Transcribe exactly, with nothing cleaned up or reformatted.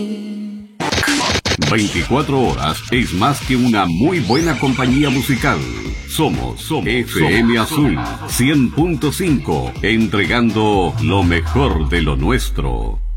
veinticuatro horas es más que una muy buena compañía musical. Somos, somos F M Azul cien punto cinco, entregando lo mejor de lo nuestro.